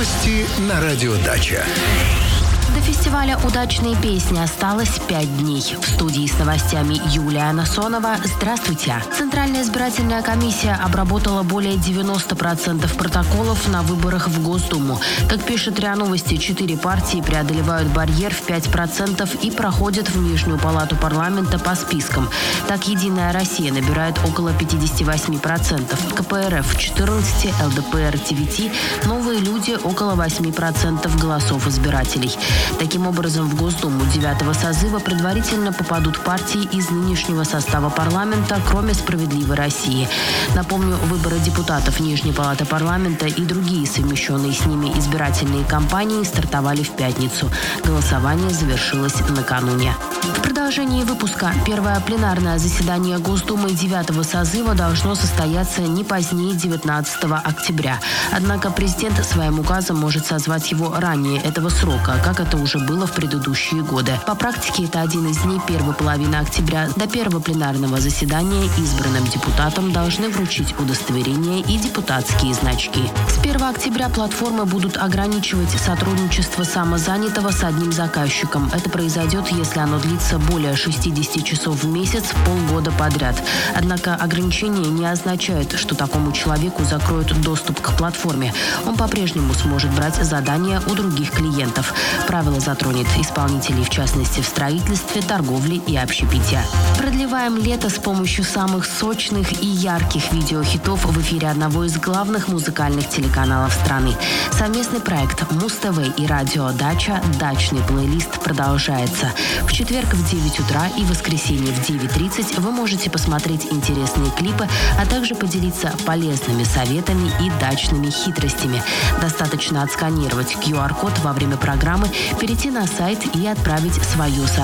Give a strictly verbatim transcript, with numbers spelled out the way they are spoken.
Новости на радио «Дача». До фестиваля «Удачные песни» осталось пять дней. В студии с новостями Юлия Насонова. Здравствуйте. Центральная избирательная комиссия обработала более девяноста процентов протоколов на выборах в Госдуму. Как пишет РИА Новости, четыре партии преодолевают барьер в пять процентов и проходят в Нижнюю палату парламента по спискам. Так, «Единая Россия» набирает около пятьдесят восемь процентов, КПРФ – четырнадцать процентов, ЛДПР – девять процентов, «Новые люди» – около восемь процентов голосов избирателей. Таким образом, в Госдуму девятого созыва предварительно попадут партии из нынешнего состава парламента, кроме «Справедливой России». Напомню, выборы депутатов Нижней палаты парламента и другие совмещенные с ними избирательные кампании стартовали в пятницу. Голосование завершилось накануне. В продолжении выпуска. Первое пленарное заседание Госдумы девятого созыва должно состояться не позднее девятнадцатого октября. Однако президент своим указом может созвать его ранее этого срока, как это уже было в предыдущие годы. По практике это один из дней первой половины октября. До первого пленарного заседания избранным депутатам должны вручить удостоверения и депутатские значки. С первого октября платформы будут ограничивать сотрудничество самозанятого с одним заказчиком. Это произойдет, если оно длится более шестидесяти часов в месяц полгода подряд. Однако ограничение не означает, что такому человеку закроют доступ к платформе. Он по-прежнему сможет брать задания у других клиентов. Правило затронет исполнителей, в частности, в строительстве, торговле и общепите. Продлеваем лето с помощью самых сочных и ярких видеохитов в эфире одного из главных музыкальных телеканалов страны. Совместный проект Муз-ТВ и радио «Дача» «Дачный плейлист» продолжается. В четверг в девять утра и в воскресенье в девять тридцать вы можете посмотреть интересные клипы, а также поделиться полезными советами и дачными хитростями. Достаточно отсканировать ку ар код во время программы, перейти на сайт и отправить свое сообщение.